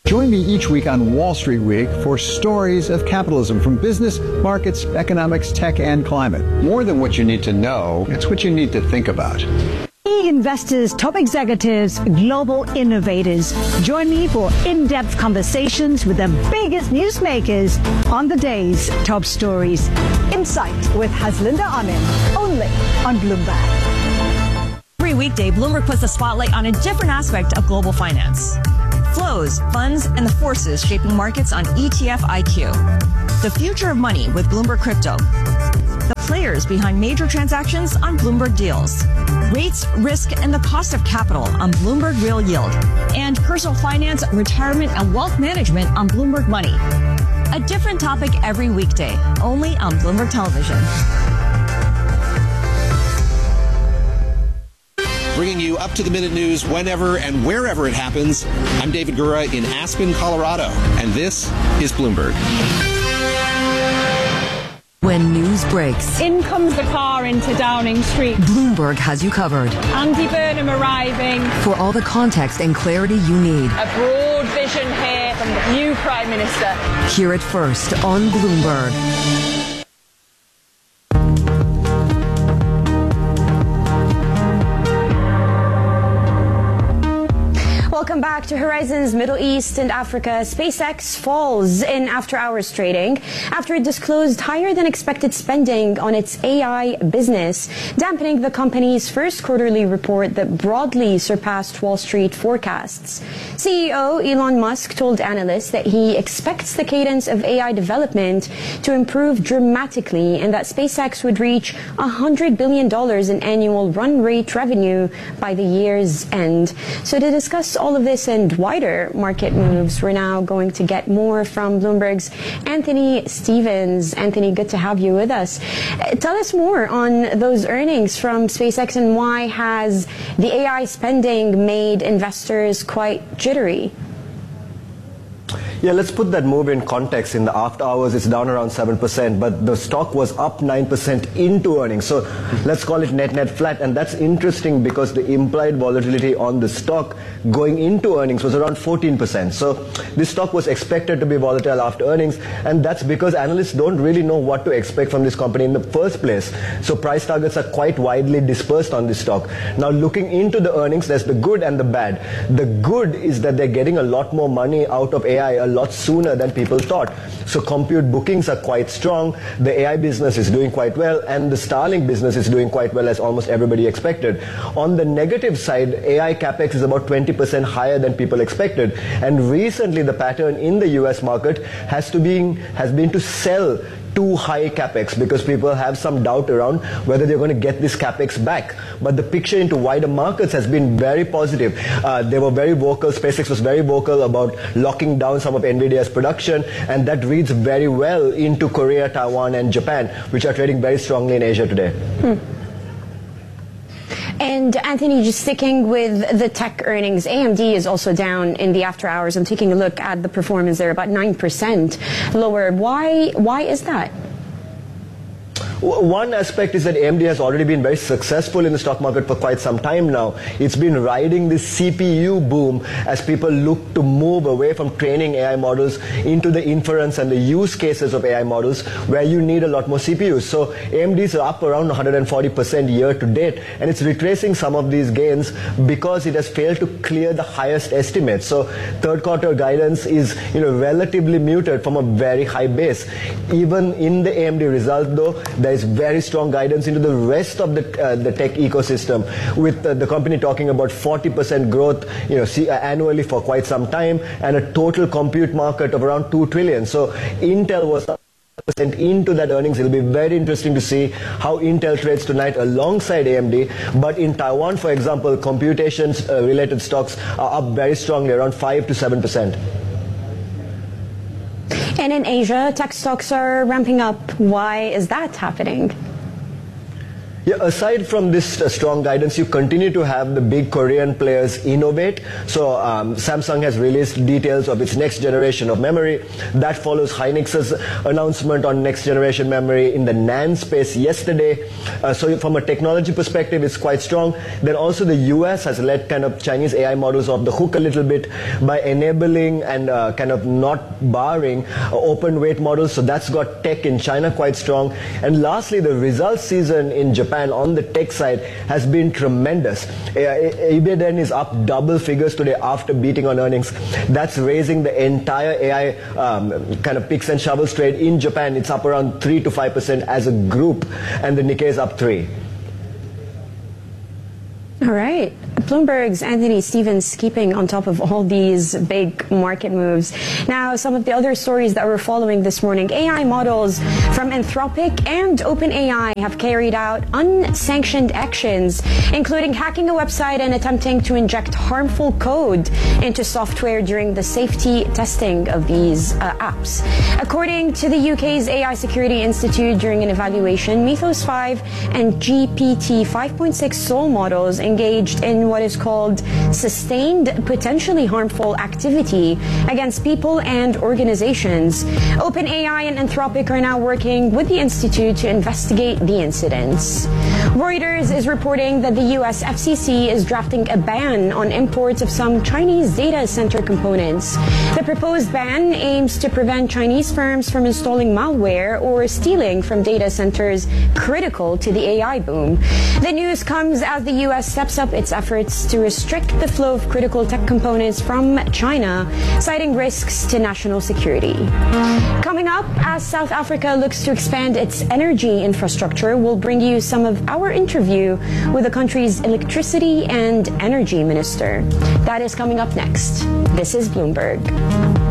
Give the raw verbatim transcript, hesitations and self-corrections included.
Join me each week on Wall Street Week for stories of capitalism from business, markets, economics, tech, and climate. More than what you need to know, it's what you need to think about. Investors, top executives, global innovators. Join me for in-depth conversations with the biggest newsmakers on the day's top stories. Insight with Haslinda Amin, only on Bloomberg. Every weekday, Bloomberg puts the spotlight on a different aspect of global finance. Flows, funds, and the forces shaping markets on E T F I Q. The future of money with Bloomberg Crypto. The players behind major transactions on Bloomberg Deals. Rates, risk, and the cost of capital on Bloomberg Real Yield. And personal finance, retirement, and wealth management on Bloomberg Money. A different topic every weekday, only on Bloomberg Television. Bringing you up-to-the-minute news whenever and wherever it happens. I'm David Gura in Aspen, Colorado, and this is Bloomberg. When news breaks, in comes the car into Downing Street. Bloomberg has you covered. Andy Burnham arriving. For all the context and clarity you need. A broad vision here from the new Prime Minister. Hear it first on Bloomberg. Welcome back to Horizons Middle East and Africa. SpaceX falls in after-hours trading after it disclosed higher-than-expected spending on its A I business, dampening the company's first quarterly report that broadly surpassed Wall Street forecasts. C E O Elon Musk told analysts that he expects the cadence of A I development to improve dramatically and that SpaceX would reach one hundred billion dollars in annual run rate revenue by the year's end. So to discuss all of this and wider market moves, we're now going to get more from Bloomberg's Anthony Stevens. Anthony, good to have you with us. Tell us more on those earnings from SpaceX and why has the A I spending made investors quite jittery? Yeah, let's put that move in context. In the after hours, it's down around seven percent, but the stock was up nine percent into earnings. So let's call it net-net flat. And that's interesting because the implied volatility on the stock going into earnings was around fourteen percent. So this stock was expected to be volatile after earnings. And that's because analysts don't really know what to expect from this company in the first place. So price targets are quite widely dispersed on this stock. Now, looking into the earnings, there's the good and the bad. The good is that they're getting a lot more money out of A I a lot sooner than people thought. So compute bookings are quite strong, the A I business is doing quite well, and the Starlink business is doing quite well as almost everybody expected. On the negative side, A I capex is about twenty percent higher than people expected. And recently the pattern in the U S market has, to being, has been to sell too high capex because people have some doubt around whether they're going to get this capex back. But the picture into wider markets has been very positive. Uh, they were very vocal, SpaceX was very vocal about locking down some of NVIDIA's production, and that reads very well into Korea, Taiwan, and Japan, which are trading very strongly in Asia today. Hmm. And Anthony, just sticking with the tech earnings, A M D is also down in the after hours. I'm taking a look at the performance there, about nine percent lower. Why, why is that? One aspect is that A M D has already been very successful in the stock market for quite some time now. It's been riding this C P U boom as people look to move away from training A I models into the inference and the use cases of A I models where you need a lot more C P Us. So A M D is up around one hundred forty percent year to date, and it's retracing some of these gains because it has failed to clear the highest estimates. So third quarter guidance is, you know, relatively muted from a very high base. Even in the A M D result though, there is very strong guidance into the rest of the uh, the tech ecosystem, with uh, the company talking about forty percent growth, you know, see, uh, annually for quite some time, and a total compute market of around two trillion. So Intel was into that earnings. It'll be very interesting to see how Intel trades tonight alongside A M D. But in Taiwan, for example, computations uh, related stocks are up very strongly, around five to seven percent. And in Asia, tech stocks are ramping up. Why is that happening? Yeah, aside from this uh, strong guidance, you continue to have the big Korean players innovate. So um, Samsung has released details of its next generation of memory. That follows Hynix's announcement on next generation memory in the NAND space yesterday. Uh, so from a technology perspective, it's quite strong. Then also the U S has let kind of Chinese A I models off the hook a little bit by enabling and uh, kind of not barring uh, open weight models. So that's got tech in China quite strong. And lastly, the results season in Japan on the tech side has been tremendous. A B D is up double figures today after beating on earnings. That's raising the entire A I um, kind of picks and shovels trade in Japan. It's up around three to five percent as a group, and the Nikkei is up three. All right. Bloomberg's Anthony Stevens keeping on top of all these big market moves. Now, some of the other stories that we're following this morning. A I models from Anthropic and OpenAI have carried out unsanctioned actions, including hacking a website and attempting to inject harmful code into software during the safety testing of these uh, apps. According to the U K's A I Security Institute, during an evaluation, Mythos five and G P T five point six Sol models engaged in what is called sustained potentially harmful activity against people and organizations. OpenAI and Anthropic are now working with the institute to investigate the incidents. Reuters is reporting that the U S F C C is drafting a ban on imports of some Chinese data center components. The proposed ban aims to prevent Chinese firms from installing malware or stealing from data centers critical to the A I boom. The news comes as the U S steps up its efforts to restrict the flow of critical tech components from China, citing risks to national security. Coming up, as South Africa looks to expand its energy infrastructure, we'll bring you some of our interview with the country's electricity and energy minister. That is coming up next. This is Bloomberg.